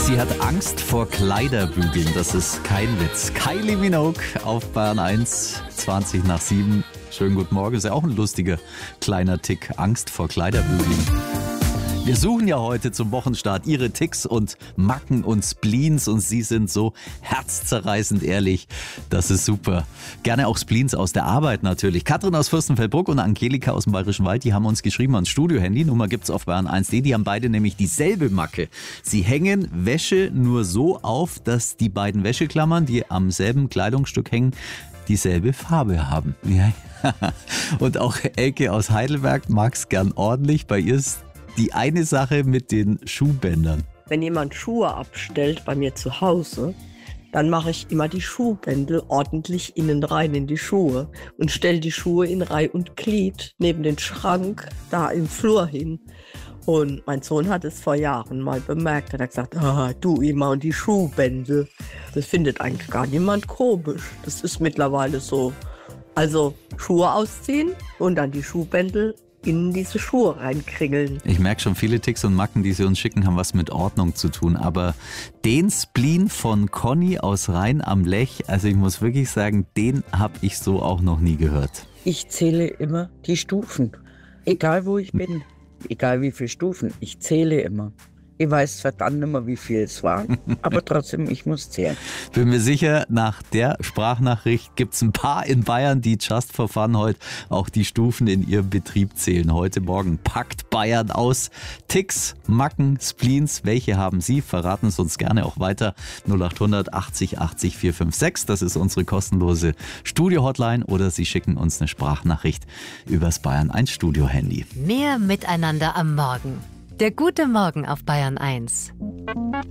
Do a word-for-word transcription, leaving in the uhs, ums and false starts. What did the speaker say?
Sie hat Angst vor Kleiderbügeln, das ist kein Witz. Kylie Minogue auf Bayern eins, zwanzig nach sieben. Schönen guten Morgen, ist ja auch ein lustiger kleiner Tick. Angst vor Kleiderbügeln. Wir suchen ja heute zum Wochenstart Ihre Ticks und Macken und Spleens und Sie sind so herzzerreißend ehrlich. Das ist super. Gerne auch Spleens aus der Arbeit natürlich. Katrin aus Fürstenfeldbruck und Angelika aus dem Bayerischen Wald, die haben uns geschrieben ans Studio-Handy. Nummer gibt's auf Bayern eins punkt de. Die haben beide nämlich dieselbe Macke. Sie hängen Wäsche nur so auf, dass die beiden Wäscheklammern, die am selben Kleidungsstück hängen, dieselbe Farbe haben. Ja. Und auch Elke aus Heidelberg mag's gern ordentlich. Bei ihr ist die eine Sache mit den Schuhbändern. Wenn jemand Schuhe abstellt bei mir zu Hause, dann mache ich immer die Schuhbändel ordentlich innen rein in die Schuhe und stelle die Schuhe in Reih und Glied neben den Schrank da im Flur hin. Und mein Sohn hat es vor Jahren mal bemerkt. Er hat gesagt, ah, du immer und die Schuhbändel. Das findet eigentlich gar niemand komisch. Das ist mittlerweile so. Also Schuhe ausziehen und dann die Schuhbändel in diese Schuhe reinkringeln. Ich merke schon, viele Ticks und Macken, die Sie uns schicken, haben was mit Ordnung zu tun. Aber den Spleen von Conny aus Rhein am Lech, also ich muss wirklich sagen, den habe ich so auch noch nie gehört. Ich zähle immer die Stufen. Egal wo ich bin, egal wie viele Stufen, ich zähle immer. Ich weiß verdammt nicht mehr, wie viel es war, aber trotzdem, ich muss zählen. Bin mir sicher, nach der Sprachnachricht gibt es ein paar in Bayern, die just for fun heute auch die Stufen in ihrem Betrieb zählen. Heute Morgen packt Bayern aus. Ticks, Macken, Spleens, welche haben Sie? Verraten es uns gerne auch weiter. null acht hundert achtzig achtzig vier fünf sechs, das ist unsere kostenlose Studio-Hotline. Oder Sie schicken uns eine Sprachnachricht übers Bayern eins Studio-Handy. Mehr Miteinander am Morgen. Der gute Morgen auf Bayern eins.